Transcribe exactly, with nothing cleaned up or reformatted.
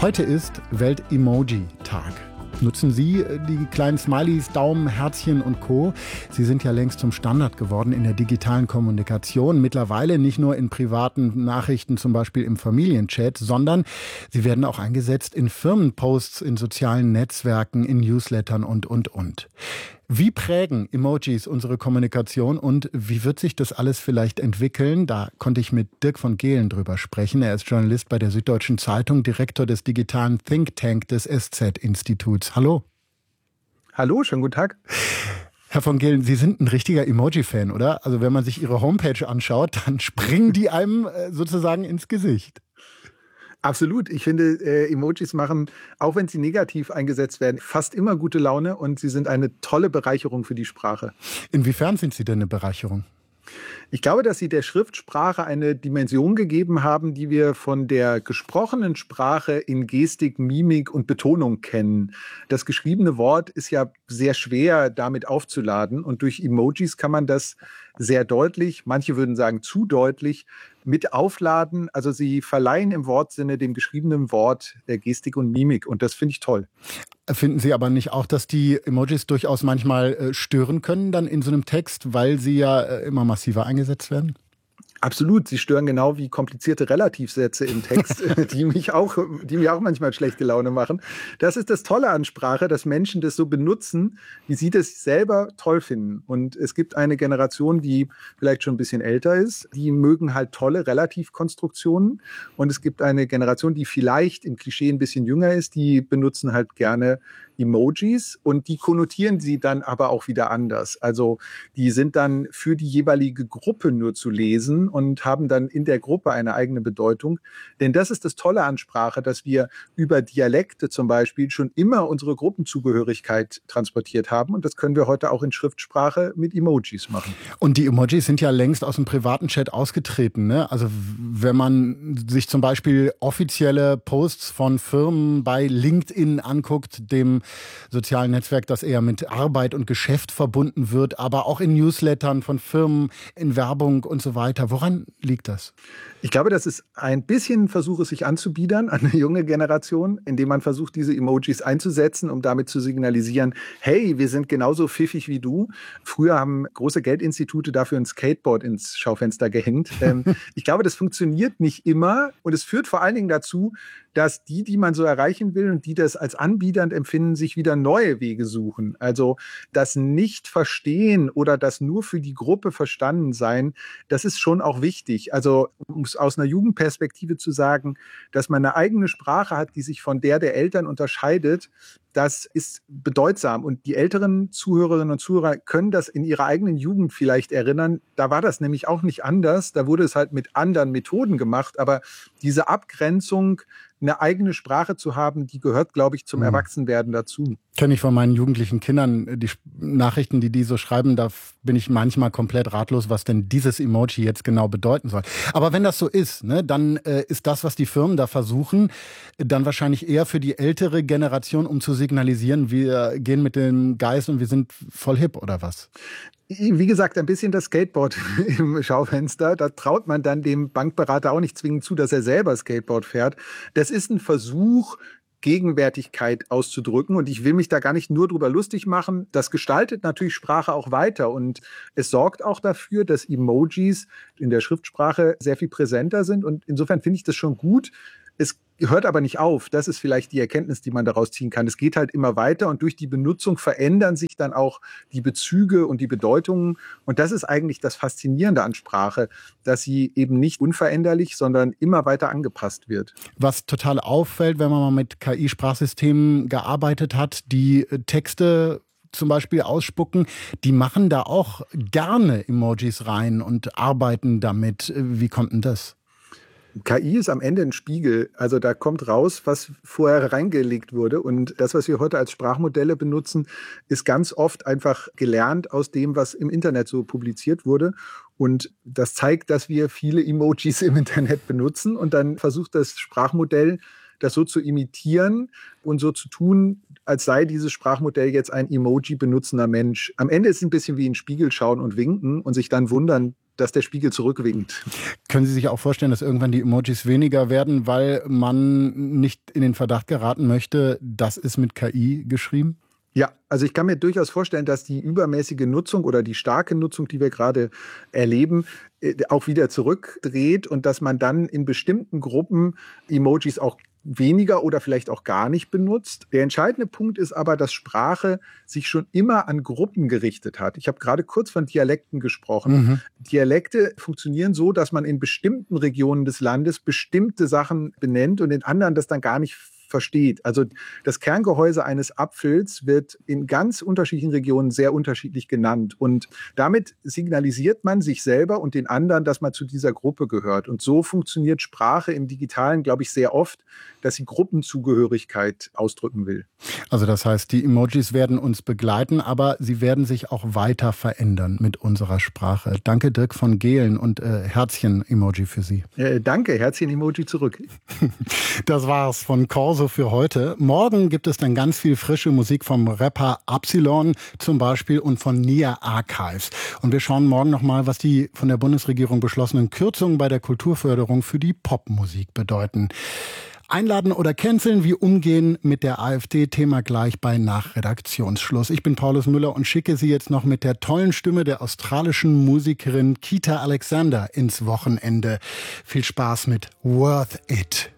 Heute ist Welt-Emoji-Tag. Nutzen Sie die kleinen Smileys, Daumen, Herzchen und Co. Sie sind ja längst zum Standard geworden in der digitalen Kommunikation. Mittlerweile nicht nur in privaten Nachrichten, zum Beispiel im Familienchat, sondern sie werden auch eingesetzt in Firmenposts, in sozialen Netzwerken, in Newslettern und, und, und. Wie prägen Emojis unsere Kommunikation und wie wird sich das alles vielleicht entwickeln? Da konnte ich mit Dirk von Gehlen drüber sprechen. Er ist Journalist bei der Süddeutschen Zeitung, Direktor des digitalen Think Tank des S Z-Instituts. Hallo. Hallo, schönen guten Tag. Herr von Gehlen, Sie sind ein richtiger Emoji-Fan, oder? Also wenn man sich Ihre Homepage anschaut, dann springen die einem sozusagen ins Gesicht. Absolut. Ich finde, äh, Emojis machen, auch wenn sie negativ eingesetzt werden, fast immer gute Laune und sie sind eine tolle Bereicherung für die Sprache. Inwiefern sind sie denn eine Bereicherung? Ich glaube, dass sie der Schriftsprache eine Dimension gegeben haben, die wir von der gesprochenen Sprache in Gestik, Mimik und Betonung kennen. Das geschriebene Wort ist ja sehr schwer damit aufzuladen und durch Emojis kann man das sehr deutlich, manche würden sagen zu deutlich, mit aufladen. Also sie verleihen im Wortsinne dem geschriebenen Wort der Gestik und Mimik und das finde ich toll. Finden Sie aber nicht auch, dass die Emojis durchaus manchmal äh, stören können dann in so einem Text, weil sie ja äh, immer massiver eingesetzt werden? Absolut, sie stören genau wie komplizierte Relativsätze im Text, die mich auch, die mir auch manchmal schlechte Laune machen. Das ist das Tolle an Sprache, dass Menschen das so benutzen, wie sie das selber toll finden. Und es gibt eine Generation, die vielleicht schon ein bisschen älter ist, die mögen halt tolle Relativkonstruktionen. Und es gibt eine Generation, die vielleicht im Klischee ein bisschen jünger ist, die benutzen halt gerne Emojis und die konnotieren sie dann aber auch wieder anders. Also die sind dann für die jeweilige Gruppe nur zu lesen und haben dann in der Gruppe eine eigene Bedeutung. Denn das ist das Tolle an Sprache, dass wir über Dialekte zum Beispiel schon immer unsere Gruppenzugehörigkeit transportiert haben und das können wir heute auch in Schriftsprache mit Emojis machen. Und die Emojis sind ja längst aus dem privaten Chat ausgetreten, ne? Also wenn man sich zum Beispiel offizielle Posts von Firmen bei LinkedIn anguckt, dem sozialen Netzwerk, das eher mit Arbeit und Geschäft verbunden wird, aber auch in Newslettern von Firmen, in Werbung und so weiter. Woran liegt das? Ich glaube, das ist ein bisschen ein Versuch, es sich anzubiedern an eine junge Generation, indem man versucht, diese Emojis einzusetzen, um damit zu signalisieren, hey, wir sind genauso pfiffig wie du. Früher haben große Geldinstitute dafür ein Skateboard ins Schaufenster gehängt. Ähm, ich glaube, das funktioniert nicht immer und es führt vor allen Dingen dazu, dass die, die man so erreichen will und die das als anbiedernd empfinden, sich wieder neue Wege suchen. Also das Nicht-Verstehen oder das nur für die Gruppe verstanden sein, das ist schon auch wichtig. Also um es aus einer Jugendperspektive zu sagen, dass man eine eigene Sprache hat, die sich von der der Eltern unterscheidet, das ist bedeutsam. Und die älteren Zuhörerinnen und Zuhörer können das in ihrer eigenen Jugend vielleicht erinnern. Da war das nämlich auch nicht anders. Da wurde es halt mit anderen Methoden gemacht. Aber diese Abgrenzung, eine eigene Sprache zu haben, die gehört, glaube ich, zum mhm. Erwachsenwerden dazu. Kenne ich von meinen jugendlichen Kindern die Nachrichten, die die so schreiben, da bin ich manchmal komplett ratlos, was denn dieses Emoji jetzt genau bedeuten soll. Aber wenn das so ist, ne, dann äh, ist das, was die Firmen da versuchen, dann wahrscheinlich eher für die ältere Generation, um zu signalisieren, wir gehen mit dem Geist und wir sind voll hip, oder was? Wie gesagt, ein bisschen das Skateboard im Schaufenster. Da traut man dann dem Bankberater auch nicht zwingend zu, dass er selber Skateboard fährt. Das ist ein Versuch, Gegenwärtigkeit auszudrücken. Und ich will mich da gar nicht nur drüber lustig machen. Das gestaltet natürlich Sprache auch weiter. Und es sorgt auch dafür, dass Emojis in der Schriftsprache sehr viel präsenter sind. Und insofern finde ich das schon gut. Es hört aber nicht auf. Das ist vielleicht die Erkenntnis, die man daraus ziehen kann. Es geht halt immer weiter und durch die Benutzung verändern sich dann auch die Bezüge und die Bedeutungen. Und das ist eigentlich das Faszinierende an Sprache, dass sie eben nicht unveränderlich, sondern immer weiter angepasst wird. Was total auffällt, wenn man mal mit K I-Sprachsystemen gearbeitet hat, die Texte zum Beispiel ausspucken, die machen da auch gerne Emojis rein und arbeiten damit. Wie kommt denn das? K I ist am Ende ein Spiegel. Also da kommt raus, was vorher reingelegt wurde. Und das, was wir heute als Sprachmodelle benutzen, ist ganz oft einfach gelernt aus dem, was im Internet so publiziert wurde. Und das zeigt, dass wir viele Emojis im Internet benutzen. Und dann versucht das Sprachmodell, das so zu imitieren und so zu tun, als sei dieses Sprachmodell jetzt ein Emoji benutzender Mensch. Am Ende ist es ein bisschen wie in den Spiegel schauen und winken und sich dann wundern, dass der Spiegel zurückwinkt. Können Sie sich auch vorstellen, dass irgendwann die Emojis weniger werden, weil man nicht in den Verdacht geraten möchte, das ist mit K I geschrieben? Ja, also ich kann mir durchaus vorstellen, dass die übermäßige Nutzung oder die starke Nutzung, die wir gerade erleben, auch wieder zurückdreht und dass man dann in bestimmten Gruppen Emojis auch weniger oder vielleicht auch gar nicht benutzt. Der entscheidende Punkt ist aber, dass Sprache sich schon immer an Gruppen gerichtet hat. Ich habe gerade kurz von Dialekten gesprochen. Mhm. Dialekte funktionieren so, dass man in bestimmten Regionen des Landes bestimmte Sachen benennt und in anderen das dann gar nicht versteht. Also das Kerngehäuse eines Apfels wird in ganz unterschiedlichen Regionen sehr unterschiedlich genannt. Und damit signalisiert man sich selber und den anderen, dass man zu dieser Gruppe gehört. Und so funktioniert Sprache im Digitalen, glaube ich, sehr oft, dass sie Gruppenzugehörigkeit ausdrücken will. Also das heißt, die Emojis werden uns begleiten, aber sie werden sich auch weiter verändern mit unserer Sprache. Danke, Dirk von Gehlen, und äh, Herzchen-Emoji für Sie. Äh, danke, Herzchen-Emoji zurück. Das war's von Corso für heute. Morgen gibt es dann ganz viel frische Musik vom Rapper Absilon zum Beispiel und von Nia Archives. Und wir schauen morgen nochmal, was die von der Bundesregierung beschlossenen Kürzungen bei der Kulturförderung für die Popmusik bedeuten. Einladen oder canceln, wie umgehen mit der AfD, Thema gleich bei Nachredaktionsschluss. Ich bin Paulus Müller und schicke Sie jetzt noch mit der tollen Stimme der australischen Musikerin Kita Alexander ins Wochenende. Viel Spaß mit Worth It.